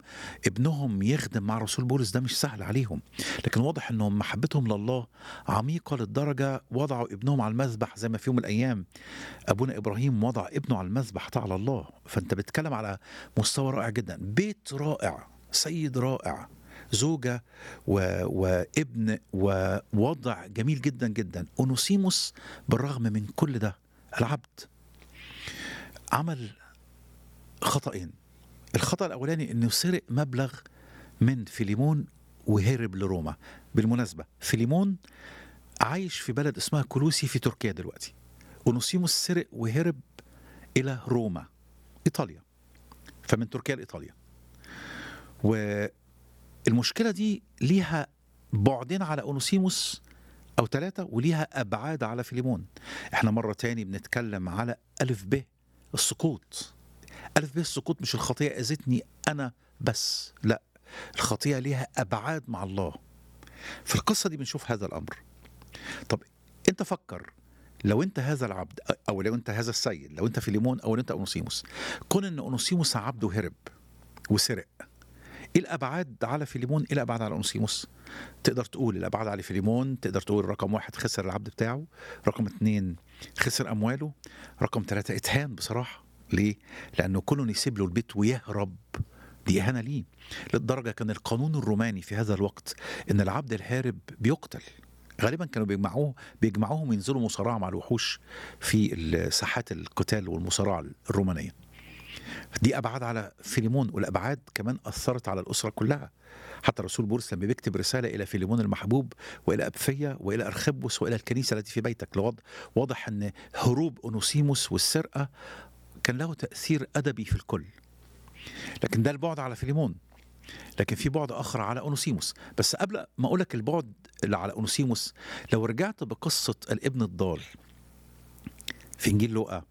ابنهم يخدم مع رسول بولس ده مش سهل عليهم، لكن واضح انهم محبتهم لله عميقة للدرجة وضعوا ابنهم على المذبح، زي ما في يوم من الايام ابونا ابراهيم وضع ابنه على المذبح على الله. فانت بتتكلم على مستوى رائع جدا، بيت رائع، سيد رائع، زوجة وابن، ووضع جميل جدا جدا. أونوسيموس بالرغم من كل ده العبد عمل خطأين. الخطأ الأولاني أنه سرق مبلغ من فيليمون وهرب لروما. بالمناسبة فيليمون عايش في بلد اسمها كولوسي في تركيا دلوقتي. أونوسيموس سرق وهرب إلى روما، إيطاليا، فمن تركيا لإيطاليا. والمشكلة دي ليها بعدين على أونوسيموس أو 3، وليها أبعاد على فيليمون. احنا مرة تاني بنتكلم على ألف ب السقوط. ألف ب السقوط مش الخطيئة أذتني أنا بس، لا، الخطيئة ليها أبعاد مع الله. في القصة دي بنشوف هذا الأمر. طب أنت فكر، لو أنت هذا العبد، أو لو أنت هذا السيد، لو أنت فيليمون أو لو أنت أونوسيموس، كون أن أونوسيموس عبده هرب وسرق، ايه الابعاد على فيليمون؟ ايه الابعاد على اونوسيموس؟ تقدر تقول الابعاد على فيليمون، تقدر تقول رقم 1 خسر العبد بتاعه، رقم 2 خسر امواله، رقم 3 اتهان بصراحه. ليه؟ لانه كله يسيب له البيت ويهرب، دي اهانه ليه. للدرجه كان القانون الروماني في هذا الوقت ان العبد الهارب بيقتل. غالبا كانوا بيجمعوهم وينزلوا مصارعه مع الوحوش في ساحات القتال والمصارعه الرومانيه. دي أبعاد على فيليمون، والأبعاد كمان أثرت على الأسرة كلها. حتى رسول بولس لما بيكتب رسالة إلى فيليمون المحبوب وإلى أبفية وإلى أرخبوس وإلى الكنيسة التي في بيتك، واضح أن هروب أونوسيموس والسرقة كان له تأثير أدبي في الكل. لكن ده البعد على فيليمون، لكن في بعد آخر على أونوسيموس. بس قبل ما أقولك البعد اللي على أونوسيموس، لو رجعت بقصة الابن الضال في إنجيل لوقا،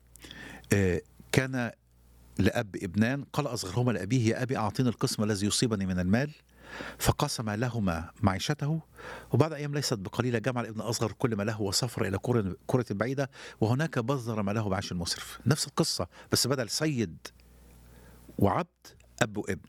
كان لأب ابنان، قال أصغرهما لأبيه: يا أبي أعطيني القسم الذي يصيبني من المال، فقسم لهما معيشته. وبعد أيام ليست بقليلة جمع الابن الأصغر كل ما له وسافر إلى قرى بعيدة، وهناك بذر ما له بعيش المسرف. نفس القصة، بس بدل سيد وعبد، أب وابن.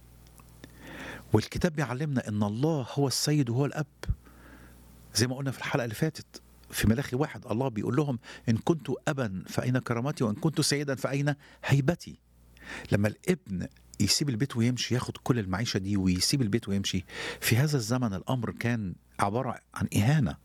والكتاب بيعلمنا أن الله هو السيد وهو الأب، زي ما قلنا في الحلقة اللي فاتت في ملاخي 1. الله بيقول لهم: إن كنت أبا فأين كرامتي، وإن كنت سيدا فأين هيبتي. لما الابن يسيب البيت ويمشي، ياخد كل المعيشة دي ويسيب البيت ويمشي، في هذا الزمن الأمر كان عبارة عن إهانة.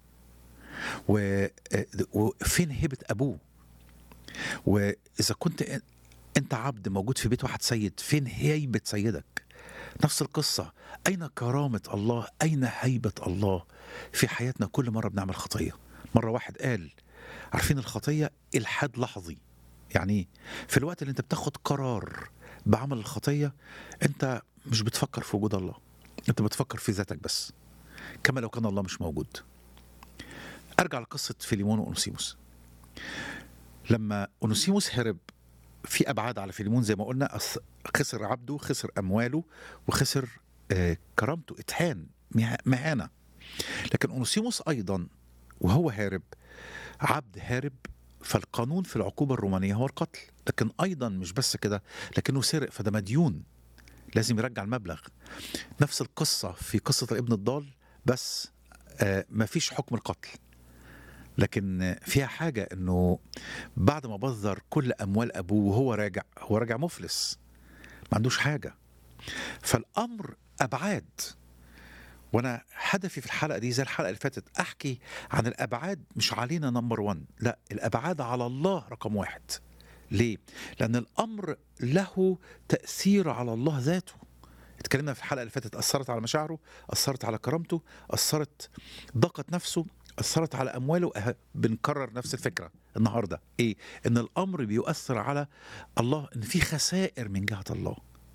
وفين هيبة أبوه؟ وإذا كنت أنت عبد موجود في بيت واحد سيد، فين هيبة سيدك؟ نفس القصة، أين كرامة الله؟ أين هيبة الله في حياتنا كل مرة بنعمل خطية؟ مرة واحد قال: عارفين الخطية إلحاد لحظي. يعني في الوقت اللي انت بتاخد قرار بعمل الخطية، انت مش بتفكر في وجود الله، انت بتفكر في ذاتك بس، كما لو كان الله مش موجود. ارجع لقصة فيليمون وأونوسيموس. لما أونوسيموس هرب، في أبعاد على فيليمون زي ما قلنا، خسر عبده، خسر أمواله، وخسر كرامته، اتهان، مهانة. لكن أونوسيموس أيضا وهو هارب، عبد هارب، فالقانون في العقوبة الرومانية هو القتل. لكن أيضا مش بس كده، لكنه سرق، فده مديون، لازم يرجع المبلغ. نفس القصة في قصة الابن الضال، بس ما فيش حكم القتل، لكن فيها حاجة أنه بعد ما بذر كل أموال أبوه وهو راجع، هو راجع مفلس، ما عندوش حاجة. فالأمر أبعاد. وانا هدفي في الحلقه دي زي الحلقه اللي فاتت احكي عن الابعاد، مش علينا نمبر 1، لا، الابعاد على الله رقم 1. ليه؟ لان الامر له تاثير على الله ذاته. اتكلمنا في الحلقه اللي فاتت، اثرت على مشاعره، اثرت على كرامته، اثرت، ضاقت نفسه، اثرت على امواله. بنكرر نفس الفكره النهارده، ايه؟ ان الامر بيؤثر على الله، ان في خسائر من جهه الله.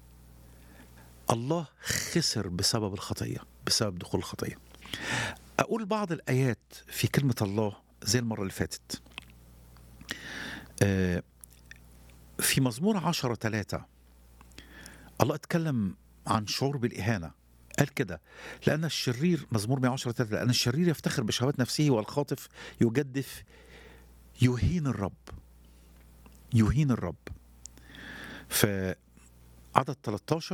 الله خسر بسبب الخطية، بسبب دخول الخطية. أقول بعض الآيات في كلمة الله زي المرة اللي فاتت. في مزمور 10:3 الله اتكلم عن شعور بالإهانة. قال كده: لأن الشرير، مزمور 110:3، لأن الشرير يفتخر بشهوات نفسه، والخاطف يجدف، يهين الرب. يهين الرب. في عدد 13